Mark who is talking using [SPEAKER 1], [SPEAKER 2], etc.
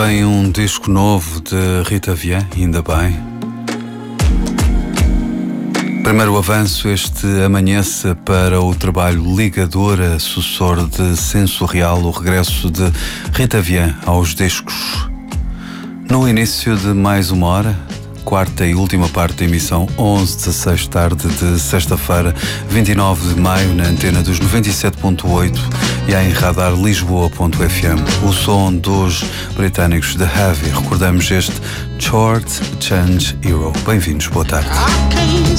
[SPEAKER 1] vem um disco novo de Rita Vian, ainda bem. Primeiro avanço, este amanhece para o trabalho Ligadora, sucessor de Sensorial, o regresso de Rita Vian aos discos. No início de mais uma hora, quarta e última parte da emissão, 11:16 tarde de sexta-feira, 29 de maio, na antena dos 97.8 e em radarlisboa.fm. O som dos britânicos The Heavy. Recordamos este Short Change Hero. Bem-vindos, boa tarde.